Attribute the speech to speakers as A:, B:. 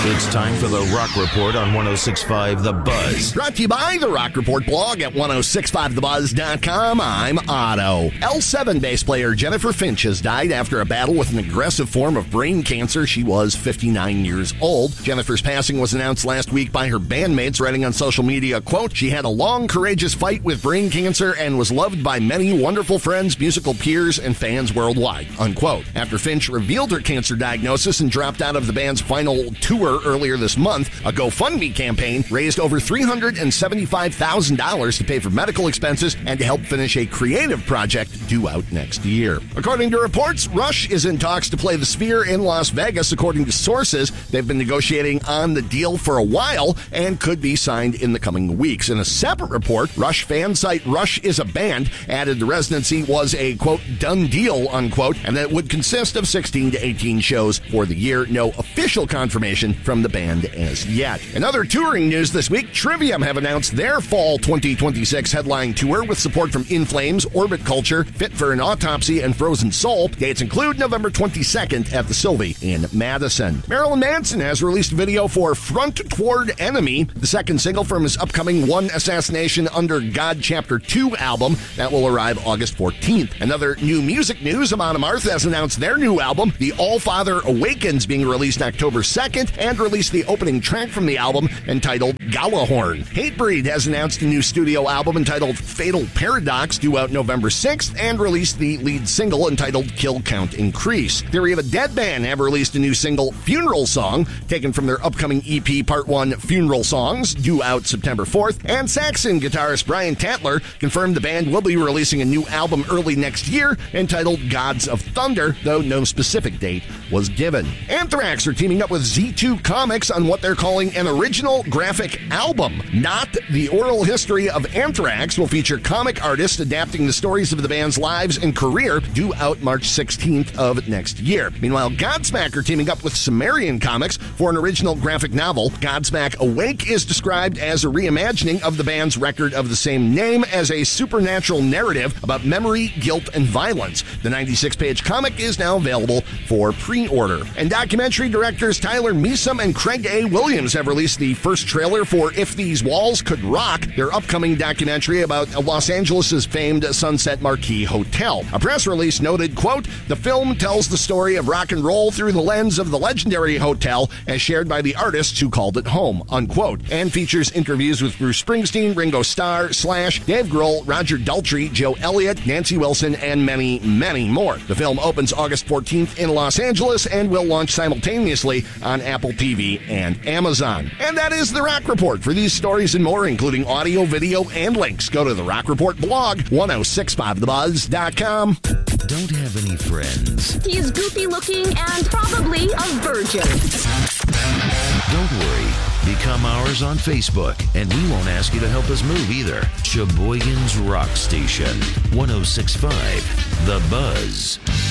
A: It's time for the Rock Report on 106.5 The Buzz.
B: Brought to you by the Rock Report blog at 1065thebuzz.com. I'm Otto. L7 bass player Jennifer Finch has died after a battle with an aggressive form of brain cancer. She was 59 years old. Jennifer's passing was announced last week by her bandmates, writing on social media, quote, "She had a long, courageous fight with brain cancer and was loved by many wonderful friends, musical peers, and fans worldwide," unquote. After Finch revealed her cancer diagnosis and dropped out of the band's final tour earlier this month, a GoFundMe campaign raised over $375,000 to pay for medical expenses and to help finish a creative project due out next year. According to reports, Rush is in talks to play the Sphere in Las Vegas. According to sources, they've been negotiating on the deal for a while and could be signed in the coming weeks. In a separate report, Rush fan site Rush is a Band added the residency was a, quote, done deal, unquote, and that it would consist of 16 to 18 shows for the year. No official confirmation from the band as yet. In other touring news this week, Trivium have announced their fall 2026 headline tour with support from In Flames, Orbit Culture, Fit for an Autopsy, and Frozen Soul. Dates include November 22nd at the Sylvie in Madison. Marilyn Manson has released a video for Front Toward Enemy, the second single from his upcoming One Assassination Under God Chapter 2 album that will arrive August 14th. Another new music news, Amon Amarth has announced their new album, The All-Father Awakens, being released October 2nd, and released the opening track from the album entitled Galahorn. Hatebreed has announced a new studio album entitled Fatal Paradox, due out November 6th, and released the lead single entitled Kill Count Increase. Theory of a Dead Band have released a new single, Funeral Song, taken from their upcoming EP Part 1 Funeral Songs, due out September 4th, and Saxon guitarist Brian Tatler confirmed the band will be releasing a new album early next year entitled Gods of Thunder, though no specific date was given. Anthrax are teaming up with Z2 Comics on what they're calling an original graphic album. Not the Oral History of Anthrax will feature comic artists adapting the stories of the band's lives and career, due out March 16th of next year. Meanwhile, Godsmack are teaming up with Sumerian Comics for an original graphic novel. Godsmack Awake is described as a reimagining of the band's record of the same name as a supernatural narrative about memory, guilt, and violence. The 96-page comic is now available for pre-order. And documentary directors Tyler Measom and Craig A. Williams have released the first trailer for If These Walls Could Rock, their upcoming documentary about Los Angeles' famed Sunset Marquis Hotel. A press release noted, quote, "The film tells the story of rock and roll through the lens of the legendary hotel as shared by the artists who called it home," unquote, and features interviews with Bruce Springsteen, Ringo Starr, Slash, Dave Grohl, Roger Daltrey, Joe Elliott, Nancy Wilson, and many, many more. The film opens August 14th in Los Angeles and will launch simultaneously on Apple TV and Amazon. And that is the Rock Report. For these stories and more, including audio, video, and links, go to the Rock Report blog, 1065thebuzz.com.
A: Don't have any friends?
C: He's goofy looking and probably a virgin.
A: Don't worry. Become ours on Facebook, and we won't ask you to help us move either. Sheboygan's Rock Station, 106.5 The Buzz.